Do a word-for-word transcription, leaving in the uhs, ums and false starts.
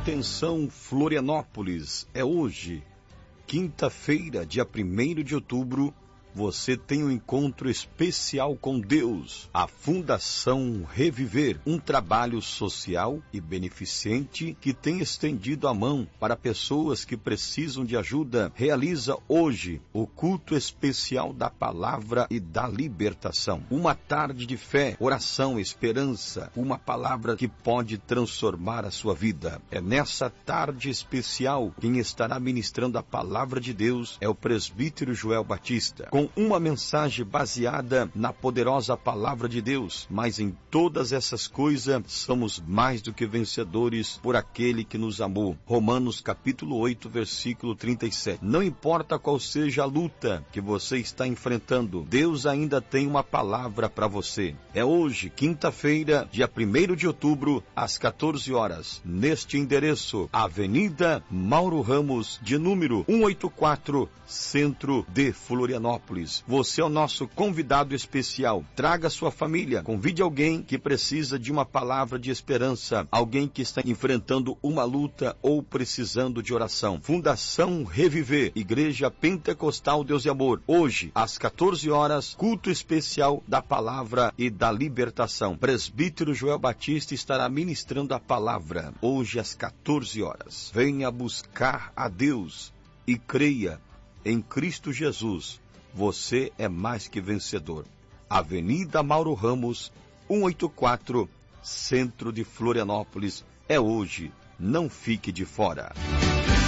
Atenção, Florianópolis, é hoje, quinta-feira, dia primeiro de outubro, você tem um encontro especial com Deus. A Fundação Reviver, um trabalho social e beneficente que tem estendido a mão para pessoas que precisam de ajuda, realiza hoje o culto especial da palavra e da libertação. Uma tarde de fé, oração, esperança, uma palavra que pode transformar a sua vida. É nessa tarde especial, quem estará ministrando a palavra de Deus é o presbítero Joel Batista, com uma mensagem baseada na poderosa palavra de Deus. Mas em todas essas coisas somos mais do que vencedores por aquele que nos amou. Romanos capítulo oito, versículo trinta e sete. Não importa qual seja a luta que você está enfrentando, Deus ainda tem uma palavra para você. É hoje, quinta-feira, dia primeiro de outubro, às quatorze horas, neste endereço, Avenida Mauro Ramos, de número cento e oitenta e quatro, Centro de Florianópolis. Você é o nosso convidado especial. Traga sua família, convide alguém que precisa de uma palavra de esperança, alguém que está enfrentando uma luta ou precisando de oração. Fundação Reviver, Igreja Pentecostal Deus e Amor. Hoje, às quatorze horas, culto especial da palavra e da libertação. Presbítero Joel Batista estará ministrando a palavra, hoje às quatorze horas. Venha buscar a Deus e creia em Cristo Jesus. Você é mais que vencedor. Avenida Mauro Ramos, cento e oitenta e quatro, Centro de Florianópolis. É hoje. Não fique de fora.